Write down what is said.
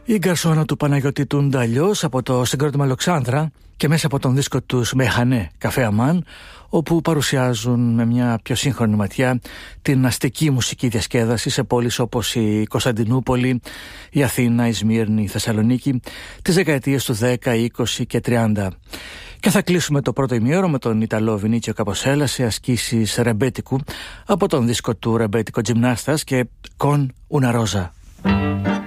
Η γκαρσόνα του Παναγιώτη Τουνταλιός από το συγκρότημα Αλεξάνδρα και μέσα από τον δίσκο τους Μεχανέ Καφέ Αμάν, όπου παρουσιάζουν με μια πιο σύγχρονη ματιά την αστική μουσική διασκέδαση σε πόλεις όπως η Κωνσταντινούπολη, η Αθήνα, η Σμύρνη, η Θεσσαλονίκη τις δεκαετίες του 10, 20 και 30. Και θα κλείσουμε το πρώτο ημίωρο με τον Ιταλό Βινίτσιο Καποσέλα σε ασκήσεις ρεμπέτικου από τον δίσκο του Ρεμπέτικο Τζιμνάστας και Con una rosa.